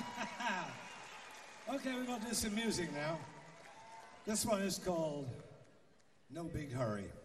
Okay, we're going to do some music now. This one is called No Big Hurry.